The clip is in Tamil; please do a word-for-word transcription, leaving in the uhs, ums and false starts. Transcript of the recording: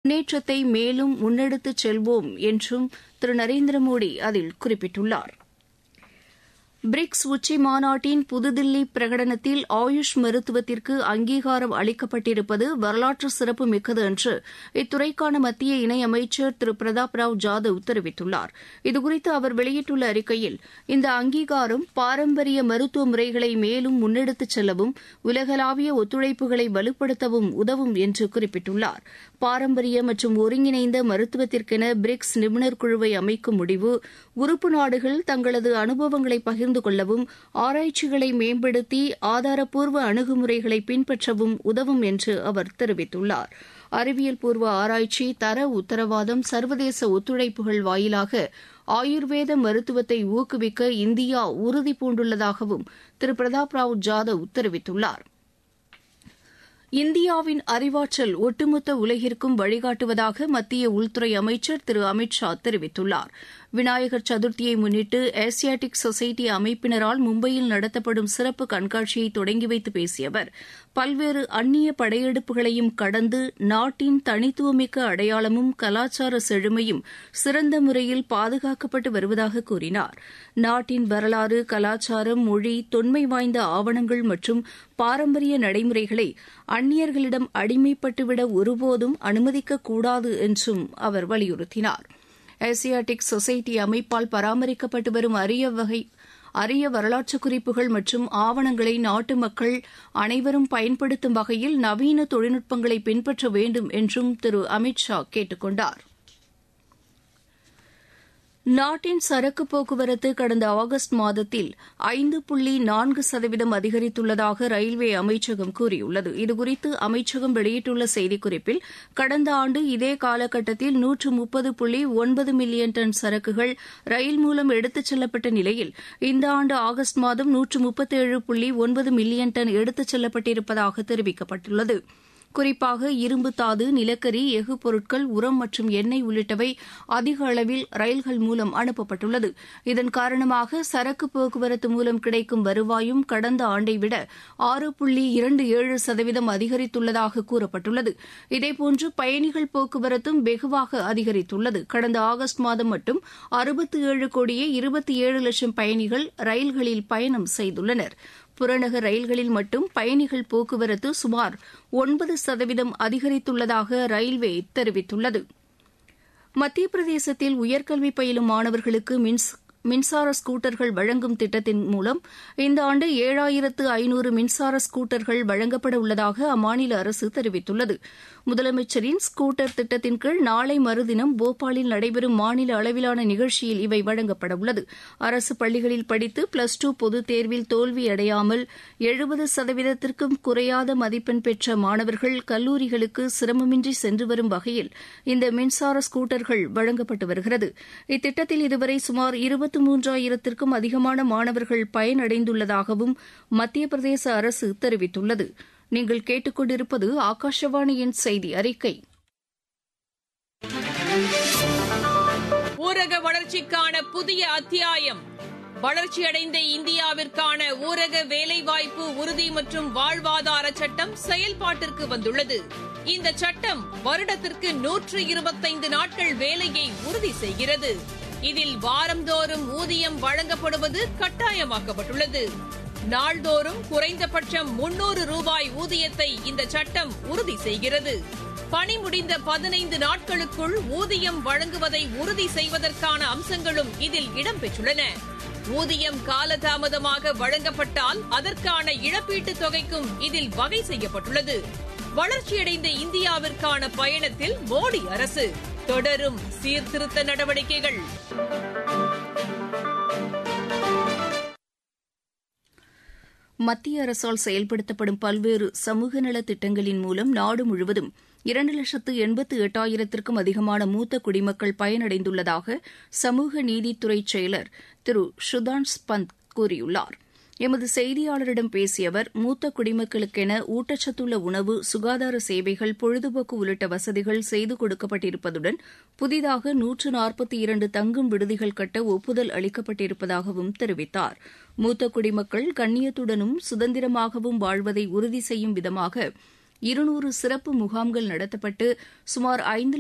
முன்னேற்றத்தை மேலும் முன்னெடுத்துச் செல்வோம் என்றும் திரு நரேந்திர மோடி அதில் குறிப்பிட்டுள்ளார். பிரிக்ஸ் உச்சி மாநாட்டின் புதுதில்லி பிரகடனத்தில் ஆயுஷ் மருத்துவத்திற்கு அங்கீகாரம் அளிக்கப்பட்டிருப்பது வரலாற்று சிறப்பு மிக்கது என்று இத்துறைக்கான மத்திய இணையமைச்சர் திரு பிரதாப் ராவ் ஜாதவ் தெரிவித்துள்ளார். இதுகுறித்து அவர் வெளியிட்டுள்ள அறிக்கையில், இந்த அங்கீகாரம் பாரம்பரிய மருத்துவ முறைகளை மேலும் முன்னெடுத்துச் செல்லவும் உலகளாவிய ஒத்துழைப்புகளை வலுப்படுத்தவும் உதவும் என்று குறிப்பிட்டுள்ளார். பாரம்பரிய மற்றும் ஒருங்கிணைந்த மருத்துவத்திற்கென பிரிக்ஸ் நிபுணர் குழுவை அமைக்கும் முடிவு உறுப்பு நாடுகள் தங்களது அனுபவங்களை பகிர்ந்து கொள்ளவும் ஆராய்ச்சிகளை மேம்படுத்தி ஆதாரப்பூர்வ அணுகுமுறைகளை பின்பற்றவும் உதவும் என்று அவர் தெரிவித்துள்ளார். அறிவியல் பூர்வ ஆராய்ச்சி, தர உத்தரவாதம், சர்வதேச ஒத்துழைப்புகள் வாயிலாக ஆயுர்வேத மருத்துவத்தை ஊக்குவிக்க இந்தியா உறுதி பூண்டுள்ளதாகவும் திரு பிரதாப் ராவ் ஜாதவ் தெரிவித்துள்ளார். இந்தியாவின் அறிவாற்றல் ஒட்டுமொத்த உலகிற்கும் வழிகாட்டுவதாக மத்திய உள்துறை அமைச்சர் திரு அமித் ஷா தெரிவித்துள்ளார். விநாயகர் சதுர்த்தியை முன்னிட்டு ஏசியாட்டிக் சொசைட்டி அமைப்பினரால் மும்பையில் நடத்தப்படும் சிறப்பு கண்காட்சியை தொடங்கி வைத்து பேசிய அவர், பல்வேறு அந்நிய படையெடுப்புகளையும் கடந்து நாட்டின் தனித்துவமிக்க அடையாளமும் கலாச்சார செழுமையும் சிறந்த முறையில் பாதுகாக்கப்பட்டு வருவதாக கூறினார். நாட்டின் வரலாறு, கலாச்சாரம், மொழி, தொன்மை வாய்ந்த ஆவணங்கள் மற்றும் பாரம்பரிய நடைமுறைகளை அந்நியர்களிடம் அடிமைப்பட்டுவிட ஒருபோதும் அனுமதிக்கக்கூடாது என்றும் அவர் வலியுறுத்தினார். ஏசியாட்டிக் சொசைட்டி அமைப்பால் பராமரிக்கப்பட்டு வரும் அரிய வகை அரிய வரலாற்று குறிப்புகள் மற்றும் ஆவணங்களை நாட்டு மக்கள் அனைவரும் பயன்படுத்தும் வகையில் நவீன தொழில்நுட்பங்களை பின்பற்ற வேண்டும் என்றும் திரு அமித் ஷா கேட்டுக் கொண்டார். நாட்டின் சரக்கு போக்குவரத்து கடந்த ஆகஸ்ட் மாதத்தில் ஐந்து புள்ளி நான்கு சதவீதம் அதிகரித்துள்ளதாக ரயில்வே அமைச்சகம் கூறியுள்ளது. இதுகுறித்து அமைச்சகம் வெளியிட்டுள்ள செய்திக்குறிப்பில், கடந்த ஆண்டு இதே காலகட்டத்தில் நூற்று முப்பது புள்ளி ஒன்பது மில்லியன் டன் சரக்குகள் ரயில் மூலம் எடுத்துச் செல்லப்பட்ட நிலையில் இந்த ஆண்டு ஆகஸ்ட் மாதம் நூற்று முப்பத்தேழு புள்ளி ஒன்பது மில்லியன் டன் எடுத்துச் செல்லப்பட்டிருப்பதாக தெரிவிக்கப்பட்டுள்ளது. குறிப்பாக இரும்பு தாது, நிலக்கரி, எஃகு பொருட்கள், உரம் மற்றும் எண்ணெய் உள்ளிட்டவை அதிக அளவில் ரயில்கள் மூலம் அனுப்பப்பட்டுள்ளது. இதன் காரணமாக சரக்கு போக்குவரத்து மூலம் கிடைக்கும் வருவாயும் கடந்த ஆண்டை விட ஆறு புள்ளி இரண்டு ஏழு சதவீதம் அதிகரித்துள்ளதாக கூறப்பட்டுள்ளது. இதேபோன்று பயணிகள் போக்குவரத்தும் வெகுவாக அதிகரித்துள்ளது. கடந்த ஆகஸ்ட் மாதம் மட்டும் அறுபத்தி ஏழு கோடியே இருபத்தி ஏழு லட்சம் பயணிகள் ரயில்களில் பயணம் செய்துள்ளனர். புறநகர் ரயில்களில் மட்டும் பயணிகள் போக்குவரத்து சுமார் ஒன்பது சதவீதம் அதிகரித்துள்ளதாக ரயில்வே தெரிவித்துள்ளது. மத்திய பிரதேசத்தில் உயர்கல்வி பயிலும் மாணவர்களுக்கு மின்ஸ் மின்சார ஸ்கூட்டர்கள் வழங்கும் திட்டத்தின் மூலம் இந்த ஆண்டு ஏழாயிரத்து ஐநூறு மின்சார ஸ்கூட்டர்கள் வழங்கப்பட உள்ளதாக அம்மாநில அரசு தெரிவித்துள்ளது. முதலமைச்சரின் ஸ்கூட்டர் திட்டத்தின் கீழ் நாளை மறுதினம் போபாலில் நடைபெறும் மாநில அளவிலான நிகழ்ச்சியில் இவை வழங்கப்பட உள்ளது. அரசு பள்ளிகளில் படித்து பிளஸ் டூ பொதுத் தேர்வில் தோல்வியடையாமல் எழுபது சதவீதத்திற்கும் குறையாத மதிப்பெண் பெற்ற மாணவர்கள் கல்லூரிகளுக்கு சிரமமின்றி சென்று வரும் வகையில் இந்த மின்சார ஸ்கூட்டர்கள் வழங்கப்பட்டு வருகிறது. இத்திட்டத்தில் இதுவரை சுமார் இருபத்தி மூன்றாயிரத்திற்கும் அதிகமான மாணவர்கள் பயனடைந்துள்ளதாகவும் மத்திய பிரதேச அரசு தெரிவித்துள்ளது. நீங்கள் கேட்டுக்கொண்டிருப்பது ஆகாஷவாணியின் செய்தி அறிக்கை. ஊரக வளர்ச்சிக்கான புதிய அத்தியாயம். வளர்ச்சியடைந்த இந்தியாவிற்கான ஊரக வேலைவாய்ப்பு உறுதி மற்றும் வாழ்வாதார சட்டம் செயல்பாட்டிற்கு வந்துள்ளது. இந்த சட்டம் வருடத்திற்கு நூற்று இருபத்தைந்து நாட்கள் வேலையை உறுதி செய்கிறது. இதில் வாரந்தோறும் ஊதியம் வழங்கப்படுவது கட்டாயமாக்கப்பட்டுள்ளது. நாள்தோறும் குறைந்தபட்சம் முன்னூறு ரூபாய் ஊதியத்தை இந்த சட்டம் உறுதி செய்கிறது. பணி முடிந்த பதினைந்து நாட்களுக்குள் ஊதியம் வழங்குவதை உறுதி செய்வதற்கான அம்சங்களும் இதில் இடம்பெற்றுள்ளன. ஊதியம் காலதாமதமாக வழங்கப்பட்டால் அதற்கான இழப்பீட்டுத் தொகைக்கும் இதில் வகை செய்யப்பட்டுள்ளது. வளர்ச்சியடைந்த இந்தியாவிற்கான பயணத்தில் மோடி அரசு தொடரும் சீர்திருத்த நடவடிக்கைகள். மத்திய அரசால் செயல்படுத்தப்படும் பல்வேறு சமூக நலத் திட்டங்களின் மூலம் நாடு முழுவதும் இரண்டு லட்சத்து எண்பத்து எட்டாயிரத்திற்கும் அதிகமான மூத்த குடிமக்கள் பயனடைந்துள்ளதாக சமூக நீதித்துறை செயலர் திரு சுதான்ஷ் பந்த் கூறியுள்ளார். எமது செய்தியாளரிடம் பேசிய அவர், மூத்த குடிமக்களுக்கென ஊட்டச்சத்துள்ள உணவு, சுகாதார சேவைகள், பொழுதுபோக்கு உள்ளிட்ட வசதிகள் செய்து கொடுக்கப்பட்டிருப்பதுடன் புதிதாக நூற்று நாற்பத்தி இரண்டு தங்கும் விடுதிகள் கட்ட ஒப்புதல் அளிக்கப்பட்டிருப்பதாகவும் தெரிவித்தார். மூத்த குடிமக்கள் கண்ணியத்துடனும் சுதந்திரமாகவும் வாழ்வதை உறுதி செய்யும் விதமாக இருநூறு சிறப்பு முகாம்கள் நடத்தப்பட்டு சுமார் ஐந்து